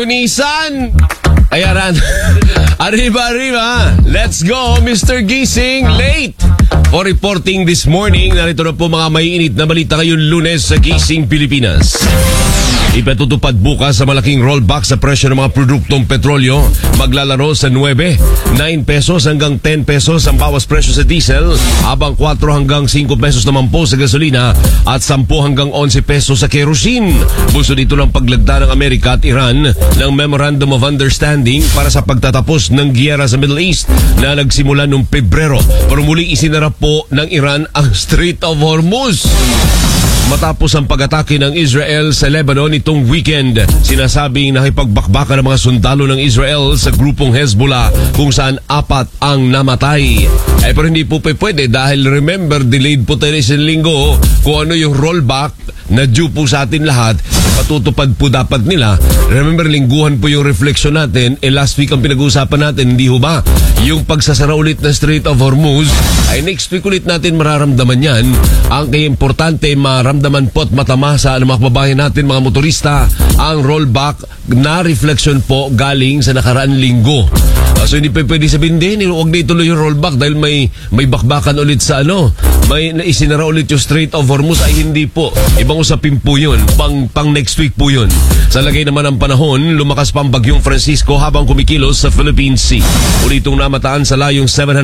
linisan. Ayan, arriba. Let's go, Mr. Gising. Late for reporting this morning. Narito na po mga maiinit na balita ngayong Lunes sa Gising Pilipinas. Ipatutupad bukas sa malaking rollback sa presyo ng mga produktong petrolyo. Maglalaro sa 9 pesos hanggang 10 pesos ang bawas presyo sa diesel, habang 4 hanggang 5 pesos naman po sa gasolina at 10 hanggang 11 pesos sa kerosene. Buso dito ng paglagda ng Amerika at Iran ng Memorandum of Understanding para sa pagtatapos ng giyera sa Middle East na nagsimula noong Pebrero. Pero muli isinara po ng Iran ang Strait of Hormuz matapos ang pag-atake ng Israel sa Lebanon itong weekend. Sinasabing nakipagbakbakan ng mga sundalo ng Israel sa grupong Hezbollah kung saan 4 ang namatay. Pero hindi po pwede dahil remember, delayed po tayo isang linggo kung ano yung rollback na due po sa atin lahat. Patutupad po dapat nila. Remember, lingguhan po yung reflection natin. Last week ang pinag-uusapan natin, hindi ho ba? Yung pagsasara ulit ng Strait of Hormuz, ay next week ulit natin mararamdaman yan. Ang kaya importante, maramdaman po at matamasa ng mga kababayan natin, mga motorista, ang rollback na reflection po galing sa nakaraan linggo. So hindi pa pwede sabihin din, huwag na ituloy yung rollback dahil may bakbakan ulit sa may isinara ulit yung Strait of Hormuz. Ay hindi po. Ibang usapin po yun. Pang next week po yun. Sa lagay naman ng panahon, lumakas pa ang bagyong Francisco habang kumikilos sa Philippine Sea. Ulitong namataan sa layong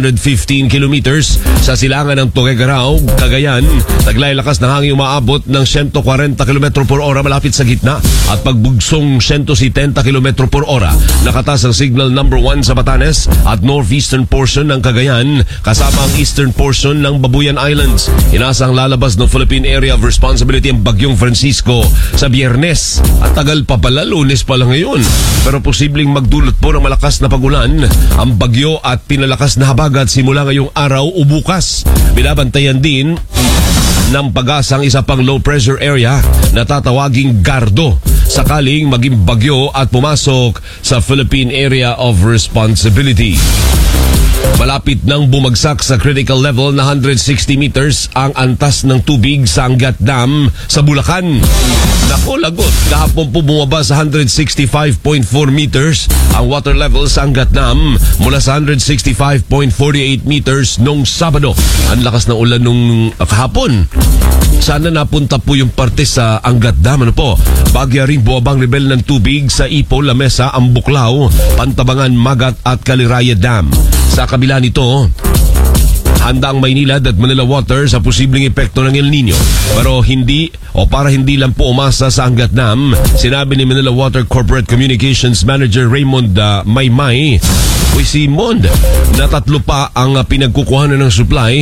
715 kilometers sa silangan ng Tuguegarao, Cagayan. Taglay lakas ng hangin umaabot ng 140 km per ora malapit sa gitna at pagbugsong 170 km per ora. Nakatas ang signal number 1 sa Batanes at northeastern portion ng Cagayan kasama ang eastern portion ng Babuyan Islands. Inasang lalabas ng Philippine Area of Responsibility ang bagyong Francisco sa Biyernes at tagal pa pala, Lunes pa lang ngayon. Pero posibleng magdulot po ng malakas na pagulan ang bagyo at pinalakas na habagat simula ngayong araw o bukas. Binabantayan din ng pag-asa ang isa pang low pressure area na tatawaging Gardo sakaling maging bagyo at pumasok sa Philippine Area of Responsibility. Malapit nang bumagsak sa critical level na 160 meters ang antas ng tubig sa Angat Dam sa Bulacan. Nako, lagot. Kahapon po bumaba sa 165.4 meters ang water level sa Angat Dam mula sa 165.48 meters nung Sabado. Ang lakas ng ulan nung kahapon. Sana napunta po yung parte sa Angat Dam. Bagya rin buwabang level ng tubig sa Ipo, Lamesa, Ambuklao, Pantabangan, Magat at Caliraya Dam. Sa kabila nito, handa ang Maynilad at Manila Water sa posibleng epekto ng El Nino. Pero para hindi lang po umasa sa Angat Dam, sinabi ni Manila Water Corporate Communications Manager Raymond Maymay, Simon, na 3 pa ang pinagkukuhanan ng supply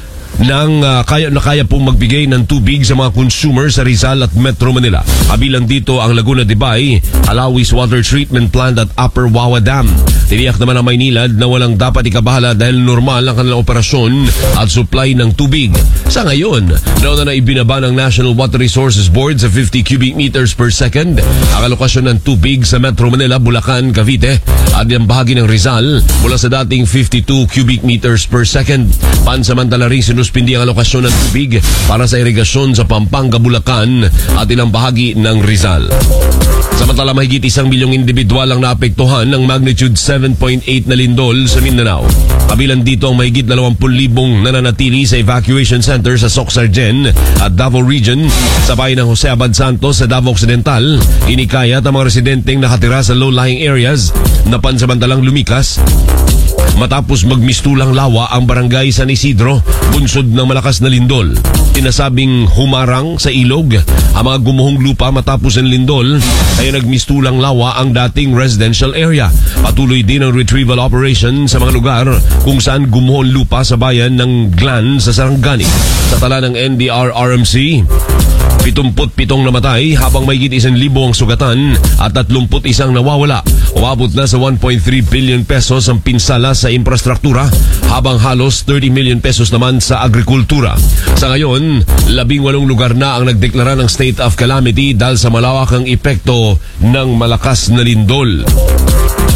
kaya pong magbigay ng tubig sa mga consumer sa Rizal at Metro Manila. Kabilang dito ang Laguna de Bay, Alawis Water Treatment Plant at Upper Wawa Dam. Tiniyak naman ang Maynilad na walang dapat ikabahala dahil normal ang kanilang operasyon at supply ng tubig. Sa ngayon, nauna na ibinaba ng National Water Resources Board sa 50 cubic meters per second ang alokasyon ng tubig sa Metro Manila, Bulacan, Cavite at ang bahagi ng Rizal mula sa dating 52 cubic meters per second. Pansamantala rin sinuspindi ang alokasyon ng tubig para sa irigasyon sa Pampanga, Bulacan at ilang bahagi ng Rizal. Samantala, mahigit 1 milyong individual ang naapektuhan ng magnitude 7.8 na lindol sa Mindanao. Kabilang dito ang mahigit 20,000 nananatili sa evacuation center sa Soc-Sargen at Davao Region. Sa bayan ng Jose Abad Santos sa Davao Occidental, inikayat ang mga residenteng nakatira sa low-lying areas na pansamantalang lumikas matapos magmistulang lawa ang barangay San Isidro, bunsod ng malakas na lindol. Tinasabing humarang sa ilog ang mga gumuhong lupa matapos ang lindol, kaya nagmistulang lawa ang dating residential area. Patuloy din ang retrieval operation sa mga lugar kung saan gumuhong lupa sa bayan ng Glan sa Sarangani. Sa tala ng NDRRMC, 77 namatay habang mahigit 1,000 ang sugatan at 31 nawawala. Umabot na sa 1.3 billion pesos ang pinsala sa infrastruktura habang halos 30 million pesos naman sa agrikultura. Sa ngayon, 18 lugar na ang nagdeklara ng state of calamity dahil sa malawakang epekto ng malakas na lindol.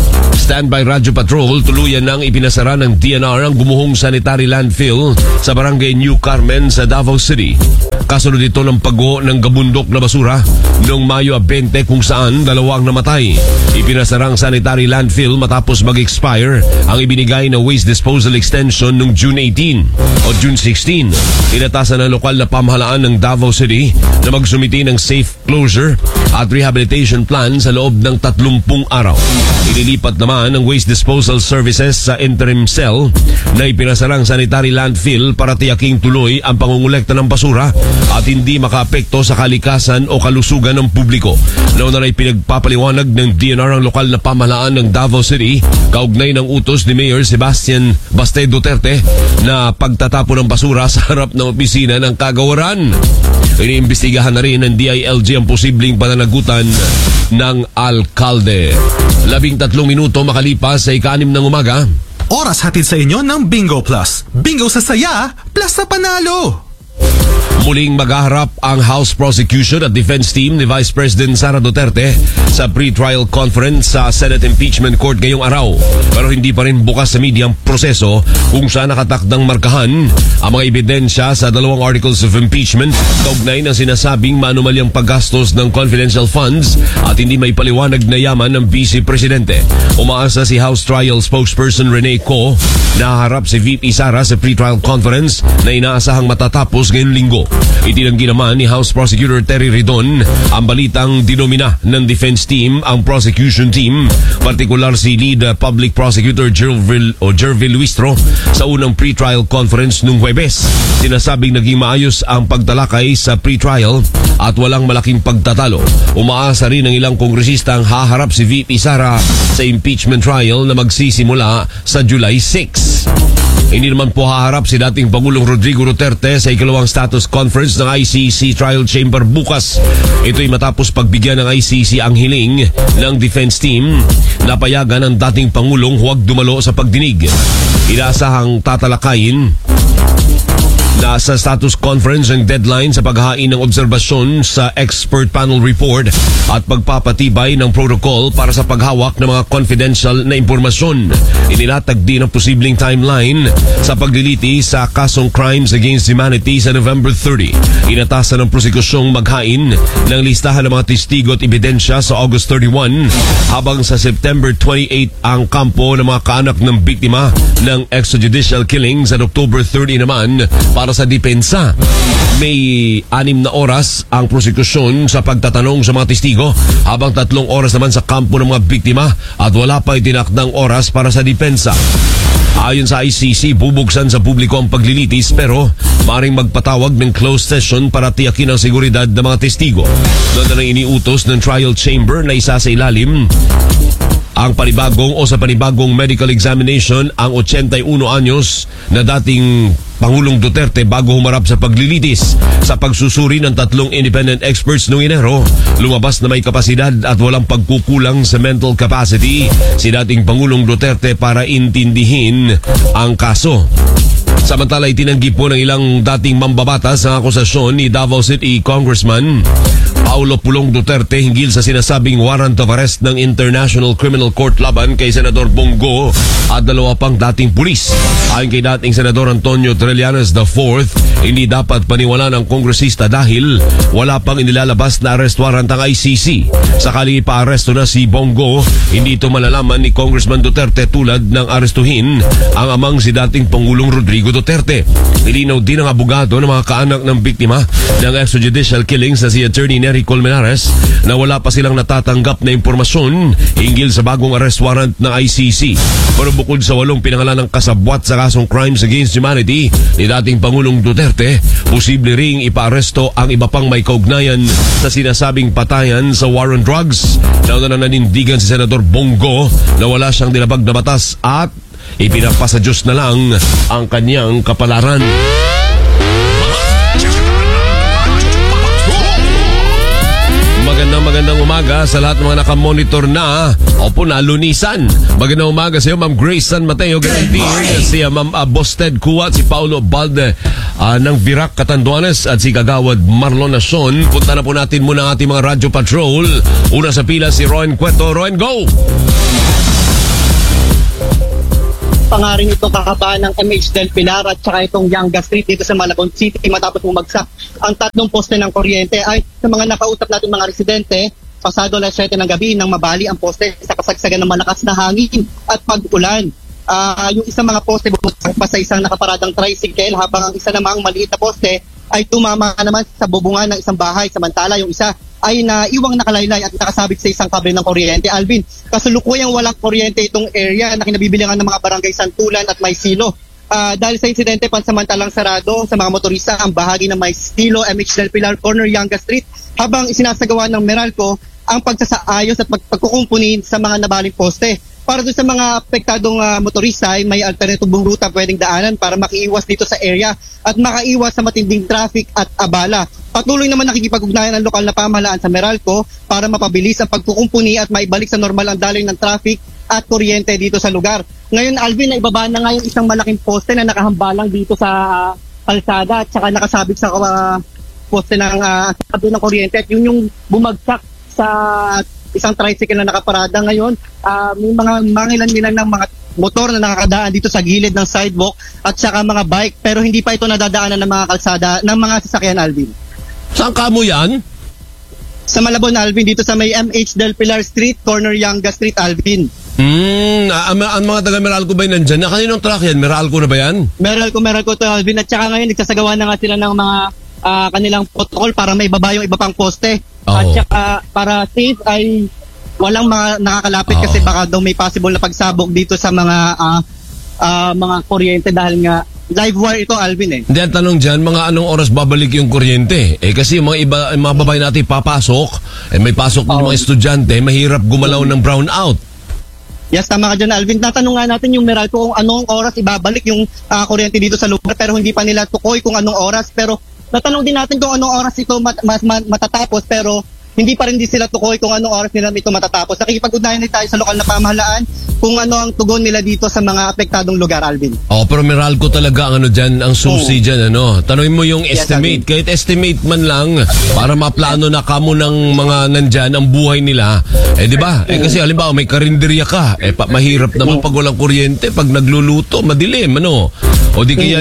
Standby Radyo Patrol, tuluyan nang ipinasara ng DNR ang gumuhong sanitary landfill sa barangay New Carmen sa Davao City. Kasunod ito ng pagguho ng gabundok na basura noong Mayo 20 kung saan 2 ang namatay. Ipinasara ang sanitary landfill matapos mag-expire ang ibinigay na waste disposal extension noong June 18 o June 16. Inatasan ng lokal na pamahalaan ng Davao City na magsumiti ng safe closure at rehabilitation plan sa loob ng 30 araw. Inilipat naman ang waste disposal services sa interim cell na ipinasarang sanitary landfill para tiyaking tuloy ang pangungulekta ng basura at hindi makaapekto sa kalikasan o kalusugan ng publiko. Nauna na pinagpapaliwanag ng DNR ang lokal na pamahalaan ng Davao City kaugnay ng utos ni Mayor Sebastian Baste Duterte na pagtatapon ng basura sa harap ng opisina ng kagawaran. Iniimbestigahan na rin ng DILG ang posibleng pananagutan ng alkalde. 13 minuto makalipas sa 6 ng umaga. Oras hatid sa inyo ng Bingo Plus. Bingo sa saya, plus sa panalo. Muling maghaharap ang House Prosecution at Defense Team ni Vice President Sara Duterte sa pre-trial conference sa Senate Impeachment Court ngayong araw. Pero hindi pa rin bukas sa media ang proseso kung saan nakatakdang markahan ang mga ebidensya sa 2 articles of impeachment kaugnay ng sinasabing maanumalyang paggastos ng confidential funds at hindi may paliwanag na yaman ng Vice Presidente. Umaasa si House Trial Spokesperson Rene Co na harap si VP Sara sa pre-trial conference na inaasahang matatapos ngayong linggo. Itinanggi naman ni House Prosecutor Terry Ridon ang balitang dinomina ng defense team ang prosecution team, partikular si Lead Public Prosecutor Jervil Luistro sa unang pre-trial conference nung Huwebes. Sinasabing naging maayos ang pagtalakay sa pre-trial at walang malaking pagtatalo. Umaasa rin ng ilang kongresista ang haharap si VP Sara sa impeachment trial na magsisimula sa July 6. Hindi naman po haharap si dating Pangulong Rodrigo Duterte sa ikalawang status conference ng ICC Trial Chamber bukas. Ito'y matapos pagbigyan ng ICC ang hiling ng defense team na payagan ng dating Pangulong huwag dumalo sa pagdinig. Inaasahang tatalakayin na sa status conference ang deadline sa paghahain ng obserbasyon sa expert panel report at pagpapatibay ng protocol para sa paghawak ng mga confidential na impormasyon. Inilatag din ang posibleng timeline sa pagliliti sa kasong crimes against humanity sa November 30. Inatasan ng prosekusyong maghain ng listahan ng mga testigo at ebidensya sa August 31 habang sa September 28 ang kampo ng mga kaanak ng biktima ng extrajudicial killings at October 30 naman para sa depensa. May 6 na oras ang prosekusyon sa pagtatanong sa mga testigo habang 3 oras naman sa kampo ng mga biktima at wala pa itinakdang oras para sa depensa. Ayon sa ICC, bubuksan sa publiko ang paglilitis pero maaaring magpatawag ng closed session para tiyakin ang seguridad ng mga testigo. Doon na iniutos ng trial chamber na isa sa ilalim ang panibagong medical examination ang 81 anyos na dating Pangulong Duterte bago humarap sa paglilitis. Sa pagsusuri ng 3 independent experts noong Enero, lumabas na may kapasidad at walang pagkukulang sa mental capacity si dating Pangulong Duterte para intindihin ang kaso. Samantala, itinanggi po ng ilang dating mambabatas ang akusasyon ni Davao City Congressman Paulo Pulong Duterte hinggil sa sinasabing warrant of arrest ng International Criminal Court laban kay Senador Bongo at 2 pang dating pulis. Ayon kay dating Senador Antonio Trillanes IV, hindi dapat paniwala ng kongresista dahil wala pang inilalabas na arrest warrant ang ICC. Sakaling ipa-aresto na si Bongo, hindi ito malalaman ni Congressman Duterte tulad ng arestuhin ang amang si dating Pangulong Rodrigo Duterte. Nilinaw din ng abogado ng mga kaanak ng biktima ng extrajudicial killings na si Attorney Nery Colmenares na wala pa silang natatanggap na impormasyon hinggil sa bagong arrest warrant ng ICC. Pero bukod sa 8 pinangalan ng kasabwat sa kasong crimes against humanity ni dating Pangulong Duterte, posible ring ipa-aresto ang iba pang may kaugnayan sa sinasabing patayan sa war on drugs. Nauna na nanindigan si Senador Bongo na wala siyang nilabag na batas at ipinapasa Diyos na lang ang kanyang kapalaran. Magandang umaga sa lahat ng mga nakamonitor na nalunisan. Magandang umaga sa iyo, Ma'am Grace San Mateo. Ganun si Ma'am Bosted Kuwat, si Paulo Balde ng Virac, Catanduanes at si Kagawad Marlon Nason. Punta na po natin muna ang ating mga Radyo Patrol. Una sa pila si Roen Cueto. Roen, go! pa nga rin itong kakabaan ng MH Del Pilar at saka itong Yanga Street dito sa Malabon City matapos bumagsak ang 3 poste ng kuryente. Ay sa mga nakausap natin mga residente, pasado alas 7 ng gabi nang mabali ang poste sa kasagsagan ng malakas na hangin at pag-ulan. Yung isang mga poste bumagsak pa sa isang nakaparadang tricycle habang ang isa namang maliit na poste ay tumama naman sa bubungan ng isang bahay. Samantala yung isa ay naiwang nakalaylay at nakasabit sa isang kable ng kuryente. Alvin, kasulukuyang walang kuryente itong area na kinabibilangan ng mga barangay Santulan at Maysilo. Dahil sa insidente, pansamantalang sarado sa mga motorista ang bahagi ng Maysilo, MH Del Pilar Corner, Yanga Street habang isinasagawa ng Meralco ang pagsasaayos at pagkukumpuni sa mga nabaling poste. Para doon sa mga apektadong motorista ay may alternatibong ruta pwedeng daanan para makiiwas dito sa area at makaiwas sa matinding traffic at abala. Patuloy naman nakikipag-ugnayan ang lokal na pamahalaan sa Meralco para mapabilis ang pagkukumpuni at maibalik sa normal ang daloy ng traffic at kuryente dito sa lugar. Ngayon, Alvin, na ibaba na nga yung isang malaking poste na nakahambalang dito sa kalsada at saka nakasabit sa poste ng kable ng kuryente at yun yung bumagsak sa isang tricycle na nakaparada. Ngayon, may mga mangilan-ilan ng mga motor na nakakadaan dito sa gilid ng sidewalk at saka mga bike pero hindi pa ito nadadaanan ng mga kalsada ng mga sasakyan, Alvin. Saan ka mo yan? Sa Malabon, Alvin, dito sa may MH Del Pilar Street, corner Yanga Street, Alvin. Ang mga taga Meralco ba yun nandyan? Kaninong truck yan? Meralco na ba yan? Meralco to, Alvin. At saka ngayon, nagsasagawa na nga sila ng mga kanilang protocol para may baba yung iba pang poste. At saka para safe ay walang mga nakakalapit kasi baka daw may possible na pagsabog dito sa mga kuryente dahil nga live wire ito, Alvin. Hindi, ang tanong dyan, mga anong oras babalik yung kuryente? Kasi yung mga mga babae natin papasok, may pasok ng mga estudyante, mahirap gumalaw ng brownout. Yes, tama ka dyan, Alvin. Natanong nga natin yung Meralco kung anong oras ibabalik yung kuryente dito sa lugar pero hindi pa nila tukoy kung anong oras. Pero natanong din natin kung anong oras ito matatapos pero hindi pa rin sila tukoy kung anong oras nila ito matatapos. Nakikipag-ugnayan din tayo sa lokal na pamahalaan kung ano ang tugon nila dito sa mga apektadong lugar, Alvin. Pero Meralco talaga ang dyan, ang susi dyan, Tanongin mo yung estimate. Yes, kahit estimate man lang para maplano na kamo ng mga nandyan ang buhay nila. Di ba? Kasi halimbawa may karinderya ka, mahirap naman pag walang kuryente, pag nagluluto, madilim, O di kaya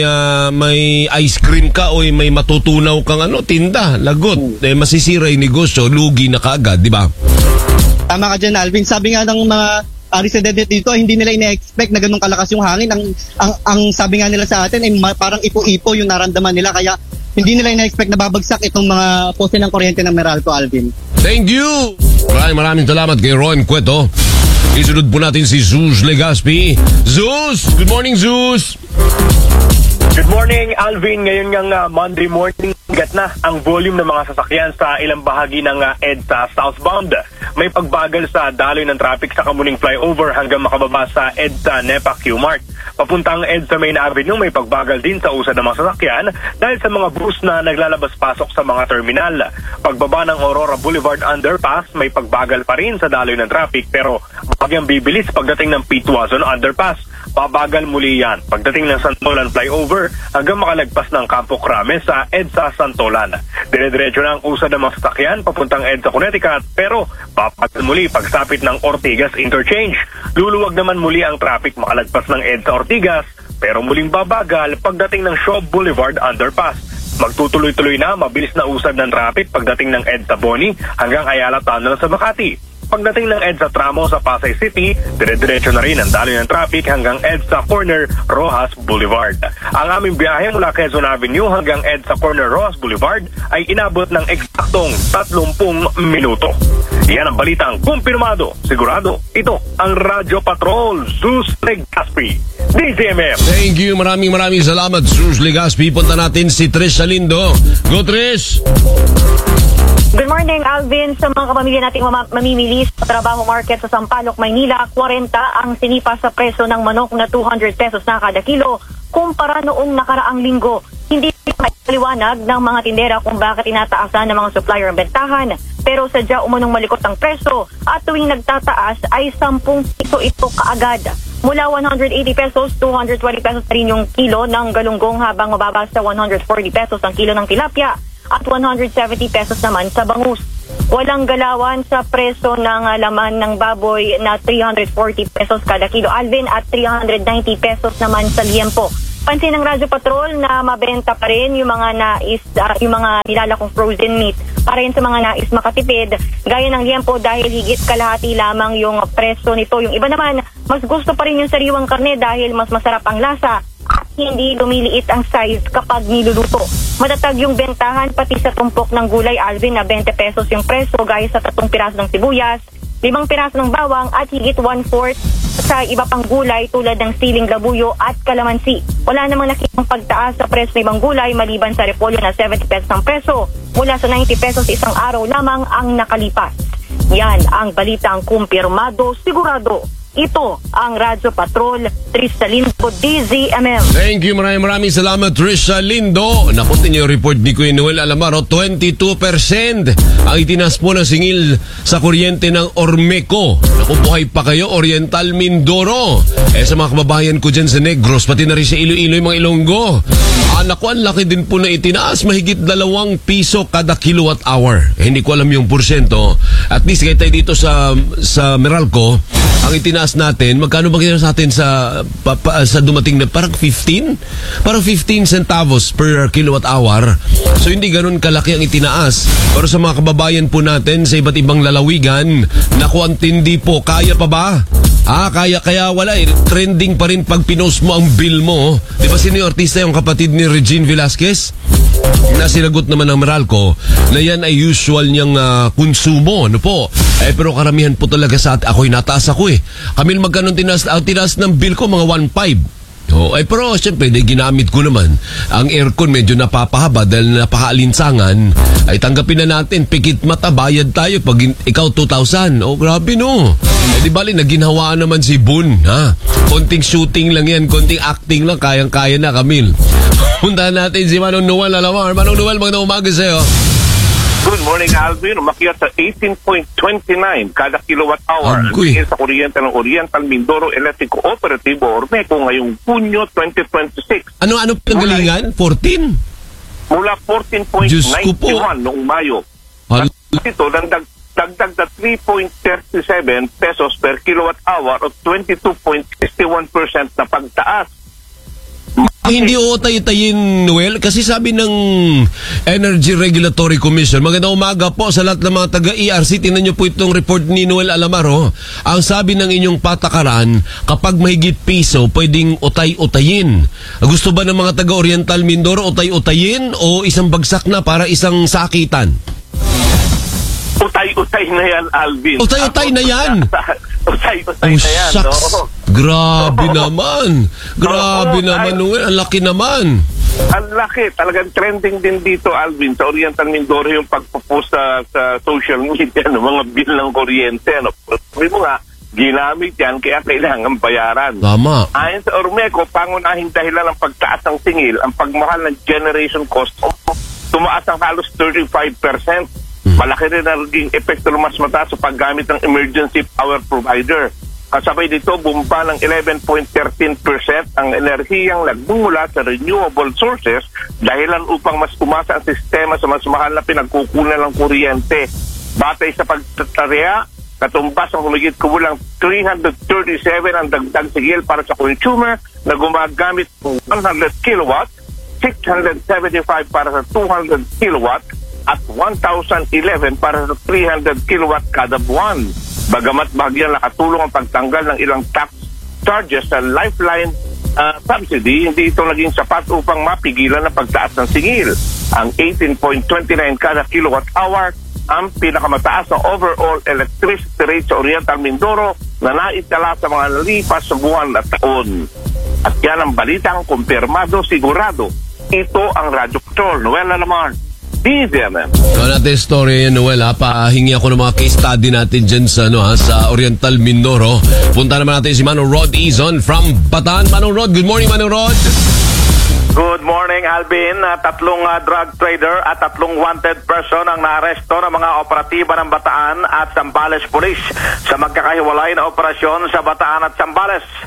may ice cream ka o may matutunaw kang tinda, lagot. Masisira yung negosyo, lugi na kaagad, di ba? Tama ka dyan, Alvin. Sabi nga ng mga residente dito, hindi nila ina-expect na ganun kalakas yung hangin. Ang sabi nga nila sa atin ay parang ipo-ipo yung naramdaman nila. Kaya hindi nila ina-expect na babagsak itong mga poste ng kuryente ng Meralco, Alvin. Thank you! Maraming salamat kay Ron Cueto. Isunod po natin si Zeus Legaspi. Zeus! Good morning, Zeus! Good morning, Alvin. Ngayon nga Monday morning, gat na ang volume ng mga sasakyan sa ilang bahagi ng EDSA southbound. May pagbagal sa daloy ng traffic sa Kamuning Flyover hanggang makababa sa EDSA NEPA Q-Mart. Papuntang EDSA Main Avenue, may pagbagal din sa usad ng mga sasakyan dahil sa mga bus na naglalabas-pasok sa mga terminal. Pagbaba ng Aurora Boulevard Underpass, may pagbagal pa rin sa daloy ng traffic pero bagyang bibilis pagdating ng Pitwazon Underpass. Babagal muli yan pagdating ng Santolan Flyover hanggang makalagpas ng Campo Crame sa EDSA Santolan. Dire-diretso na ang usad ng mga sasakyan papuntang EDSA Connecticut pero papagal muli pagsapit ng Ortigas Interchange. Luluwag naman muli ang traffic makalagpas ng EDSA Ortigas pero muling babagal pagdating ng Shaw Boulevard Underpass. Magtutuloy-tuloy na mabilis na usad ng traffic pagdating ng EDSA Boni hanggang Ayala Tunnel sa Makati. Pagdating ng EDSA Tramo sa Pasay City, dire-diretso na rin ang daloy ng traffic hanggang EDSA Corner Rojas Boulevard. Ang aming biyahe mula Quezon Avenue hanggang EDSA Corner Rojas Boulevard ay inabot ng eksaktong 30 minuto. Yan ang balitang kumpirmado. Sigurado, ito ang Radyo Patrol, Zeus Legaspi, DZMM. Thank you. Maraming salamat, Zeus Legaspi. Punta natin si Trish Salindo. Go, Trish! Good morning, Alvin. Sa mga kapamilya nating mamimili sa trabaho market sa Sampaloc, Maynila, 40 ang sinipa sa preso ng manok na 200 pesos na kada kilo kumpara noong nakaraang linggo. Hindi maipaliwanag ng mga tindera kung bakit inataasan ng mga supplier ang bentahan. Pero sadya umunong malikot ang preso at tuwing nagtataas ay 10 piso ito kaagad. Mula 180 pesos, 220 pesos rin yung kilo ng galunggong habang mababa sa 140 pesos ang kilo ng tilapia at 170 pesos naman sa bangus. Walang galawan sa preso ng laman ng baboy na 340 pesos kada kilo, Alvin, at 390 pesos naman sa liempo. Pansin ng Radyo Patrol na mabenta pa rin yung mga yung mga nilalakong frozen meat para rin sa mga nais makatipid gaya ng liempo dahil higit kalahati lamang yung preso nito. Yung iba naman, mas gusto pa rin yung sariwang karne dahil mas masarap ang lasa at hindi lumiliit ang size kapag niluluto. Matatag yung bentahan pati sa tumpok ng gulay, Alvin, na 20 pesos yung preso gaya sa 3 piraso ng sibuyas, 5 piraso ng bawang at higit 1/4 sa iba pang gulay tulad ng siling labuyo at kalamansi. Wala namang nakitang pagtaas sa presyo ng ibang gulay maliban sa repolyo na 70 pesos ang preso mula sa 90 pesos isang araw lamang ang nakalipas. Yan ang balitang kumpirmado, sigurado. Ito ang Radyo Patrol, Trisha Lindo, DZMM. Thank you, maraming salamat, Trisha Lindo. Napuntin niyo yung report ni Kuya Noel Alamaro, 22% ang itinas po na singil sa kuryente ng Ormeco. Nakubuhay pa kayo, Oriental Mindoro. Sa mga kababayan ko dyan sa Negros, pati na rin sa Iloilo, yung mga Ilonggo. Naku, ang laki din po na itinaas, mahigit 2 piso kada kilowatt hour. Hindi ko alam yung porsyento. At least kahit tayo dito sa Meralco, ang itinaas natin, magkano ba itinaas natin sa dumating na parang 15? Parang 15 centavos per kilowatt hour. So hindi ganun kalaki ang itinaas. Pero sa mga kababayan po natin sa iba't ibang lalawigan, naku, ang tindi po, kaya pa ba? Kaya wala eh. Trending pa rin pag pinost mo ang bill mo. Di ba sino yung artista, yung kapatid ni Regine Velasquez? Na sinagot naman ng Meralco na yan ay usual niyang konsumo. Ano po? Pero karamihan po talaga sa atin. Ako'y nataas ako eh. Kami magkano tinas ng bill ko, mga 1.5. Pero siyempre, ginamit ko naman. Ang aircon medyo napapahaba dahil napakaalinsangan. Ay tanggapin na natin, pikit mata, bayad tayo pag ikaw 2,000. Grabe no. Di bali, naginhawaan naman si Boon. Konting shooting lang yan, konting acting lang, kayang-kaya na, Camille. Puntahan natin si Manong Noel Alamar. Manong Noel, magandang umaga sa'yo. Good morning, Alvin. Umakyat sa 18.29 kada kilowatt hour. Ang sa kuryente ng Oriental Mindoro Electric Cooperative o Ormeco ngayong Hunyo 2026. Ano pinanggalingan? 14? Mula 14.91 noong Mayo. Ito, dagdag na 3.37 pesos per kilowatt hour o 22.61% na pagtaas. Hindi utay-utayin, Noel, kasi sabi ng Energy Regulatory Commission, magandang umaga po sa lahat ng mga taga-ERC. Tingnan niyo po itong report ni Noel Alamaro. Ang sabi ng inyong patakaran, kapag mahigit piso, pwedeng utay-utayin. Gusto ba ng mga taga-Oriental Mindoro utay-utayin o isang bagsak na para isang sakitan? Utay-utay na yan, Alvin. Utay-utay na yan? Utay-utay na yan. Shucks. Grabe naman. Grabe naman, Noel. Ang laki naman. Ang laki. Talagang trending din dito, Alvin, sa Oriental Mindoro yung pagpo-post sa social media ng mga bill ng kuryente. Sabi mo nga, ginamit yan kaya kailangan bayaran. Tama. Ayon sa Ormeco, pangunahing dahilan ng pagtaas ng singil, ang pagmahal ng generation cost, tumaas ang halos 35%. Malaki rin ang naging epekto ng mas mataas sa paggamit ng emergency power provider. Kasabay dito, bumaba ng 11.13% ang enerhiyang nagmumula sa renewable sources dahilan upang mas umasa ang sistema sa mas mahal na pinagkukunan ng kuryente. Batay sa pagtatarya, katumbas ang humigit kumulang 337 ang dagdag sigil para sa consumer na gumagamit ng 100 kilowatt, 675 para sa 200 kilowatt, at 1,011 para sa 300 kilowatt kada buwan. Bagamat bahagyang nakatulong ang pagtanggal ng ilang tax charges sa lifeline subsidy, hindi ito naging sapat upang mapigilan ang pagtaas ng singil. Ang 18.29 kada kilowatt hour ang pinakamataas na overall electricity rate sa Oriental Mindoro na naitala sa mga nalipas sa buwan at taon. At yan ang balitang kumpirmado, sigurado. Ito ang Radyo Patrol. Noel Alamar, DZMM. So natin story yan, Noel, pahingi ako ng mga case study natin dyan sa, sa Oriental Mindoro. Punta naman natin si Manong Rod Izon from Bataan. Manong Rod, good morning, Manong Rod. Good morning, Alvin. 3 drug trader at 3 wanted person ang naaresto ng mga operatiba ng Bataan at Zambales Police sa magkakahiwalay na operasyon sa Bataan at Zambales.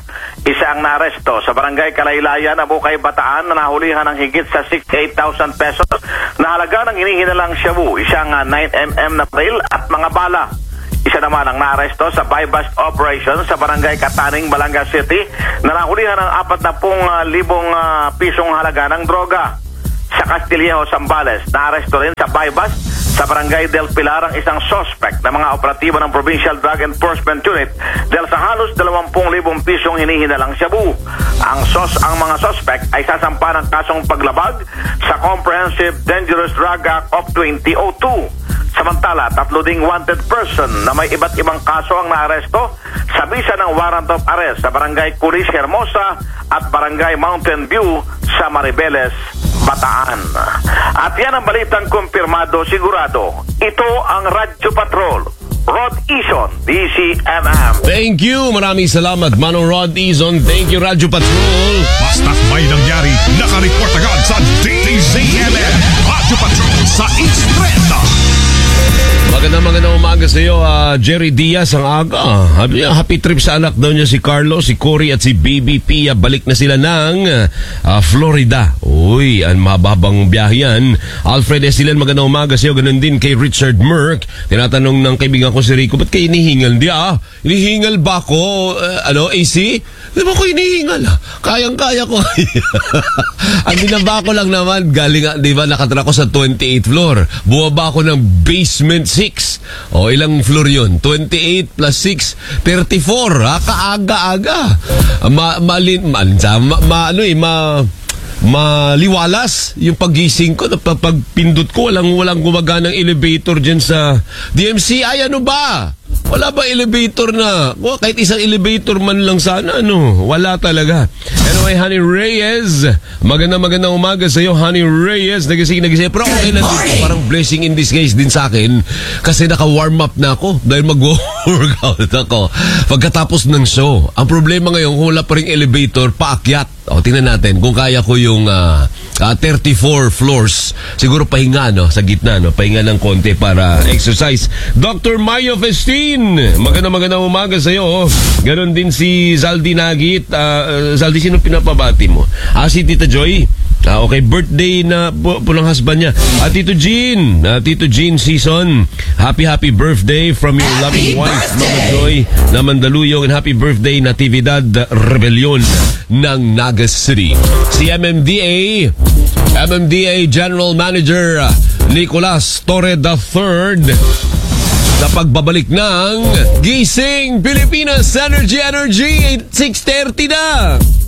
Isa ang naaresto sa barangay Kalaylayan, Abukay, Bataan na nahulihan ng higit sa 68,000 pesos na halaga ng hinihinalang shabu, isang 9mm na baril at mga bala. Isa naman ang naaresto sa buy-bust operation sa barangay Kataning, Balanga City na nahulihan ng 40,000 pisong halaga ng droga. Sa Castillejo, Zambales, naaresto rin sa buy-bust sa barangay Del Pilar ang isang suspect na mga operatibo ng Provincial Drug Enforcement Unit dahil sa halos 20,000 pisong hinihinalang shabu. Ang mga suspect ay sasampa ng kasong paglabag sa Comprehensive Dangerous Drug Act of 2002. Samantala, 3 ding wanted person na may iba't ibang kaso ang naaresto sa bisa ng warrant of arrest sa barangay Curis, Hermosa at barangay Mountain View sa Maribeles, Bataan. At yan ang balitang kumpirmado, sigurado. Ito ang Radyo Patrol. Rod Izon, DCMM. Thank you. Maraming salamat, Manong Rod Izon. Thank you, Radyo Patrol. Basta't may nangyari, nakareport agad sa DCMM. Radyo Patrol sa East Trend. Magandang umaga sa iyo, Jerry Diaz ang aga. Happy trip sa anak daw niya si Carlos, si Cory at si Baby Pia. Balik na sila ng Florida. Uy, ang mababang biyahe yan. Alfred Esilen, magandang umaga sa iyo. Ganun din kay Richard Merck. Tinatanong ng kaibigan ko si Rico, ba't kayo inihingal? Di inihingal ba ko? AC? Di ba ko inihingal? Kayang-kaya ko. Ang binaba ko lang naman, galing, di ba, nakatira ko sa 28th floor. Buwaba ako ng basement 6. O, ilang floor yun? 28 plus 6, 34. Kaaga-aga. Maliwalas yung pagising ko. Pagpindot ko, walang gumaganang elevator dyan sa DMC. Ay, ano ba? Wala ba elevator na? Kahit isang elevator man lang sana, wala talaga. Anyway, Honey Reyes, magandang umaga sa iyo, Honey Reyes. Nagising. Pero okay lang dito. Parang blessing in disguise din sa akin kasi naka-warm up na ako dahil mag-workout ako pagkatapos ng show. Ang problema ngayon, kung wala pa ring elevator, paakyat. Tingnan natin kung kaya ko yung 34 floors. Siguro pahinga sa gitna, pahinga ng konti para exercise. Dr. Mayo Festin, magandang umaga sa iyo. Ganon din si Zaldi Nagit. Zaldi, sino pinapabati mo? Si Tita Joy. Okay, birthday na po ng husband niya. Tito Jean Season, happy birthday from your loving wife, Mama Joy na Mandaluyong, and happy birthday Natividad Rebellion ng Naga City. Si MMDA General Manager Nicolas Torre III sa pagbabalik ng Gising Pilipinas Energy 6:30 na.